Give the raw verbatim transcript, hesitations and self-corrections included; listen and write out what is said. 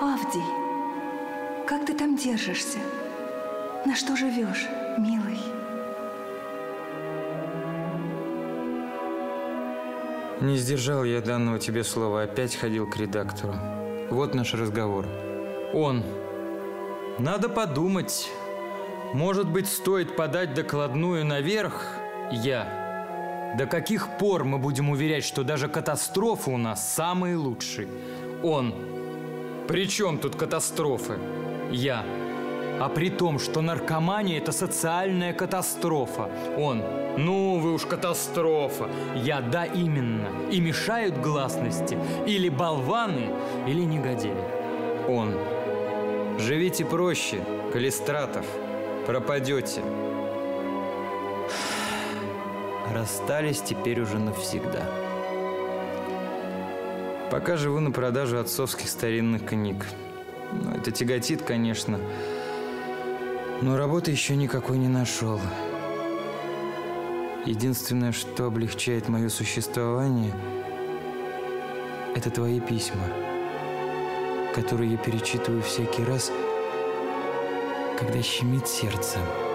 Авдий, как ты там держишься? На что живешь, милый? Не сдержал я данного тебе слова, опять ходил к редактору. Вот наш разговор. Он. Надо подумать. Может быть, стоит подать докладную наверх? Я. До каких пор мы будем уверять, что даже катастрофы у нас самые лучшие? Он. При чем тут катастрофы? Я. А при том, что наркомания – это социальная катастрофа. Он. Ну, вы уж катастрофа. Я. Да, именно. И мешают гласности или болваны, или негодяи. Он. Живите проще, Калистратов. Пропадете. Расстались теперь уже навсегда. Пока живу на продажу отцовских старинных книг. Ну, это тяготит, конечно, но работы еще никакой не нашел. Единственное, что облегчает мое существование, это твои письма, которые я перечитываю всякий раз, когда щемит сердце.